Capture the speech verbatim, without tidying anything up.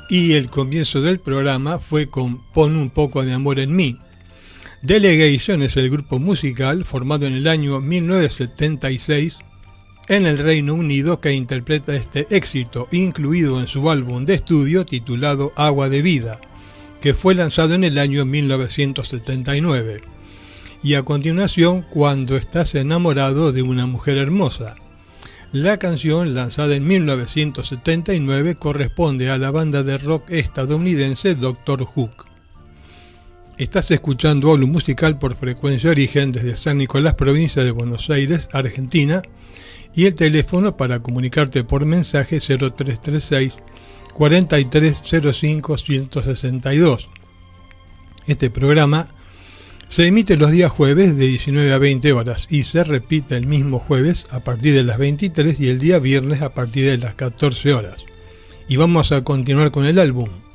y el comienzo del programa fue con Pon un poco de amor en mí. Delegation es el grupo musical formado en el año mil novecientos setenta y seis en el Reino Unido que interpreta este éxito, incluido en su álbum de estudio titulado Agua de Vida, que fue lanzado en el año mil novecientos setenta y nueve. Y a continuación, Cuando estás enamorado de una mujer hermosa. La canción, lanzada en mil novecientos setenta y nueve, corresponde a la banda de rock estadounidense Doctor Hook. Estás escuchando Hablo Musical por Frecuencia Origen desde San Nicolás, provincia de Buenos Aires, Argentina, y el teléfono para comunicarte por mensaje cero tres tres seis, cuarenta y tres cero cinco, ciento sesenta y dos. Este programa se emite los días jueves de diecinueve a veinte horas y se repite el mismo jueves a partir de las veintitrés y el día viernes a partir de las catorce horas. Y vamos a continuar con el álbum.